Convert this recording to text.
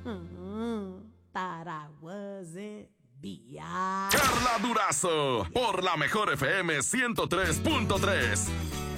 Thought I wasn't B.I. Carla Durazo por la Mejor FM 103.3.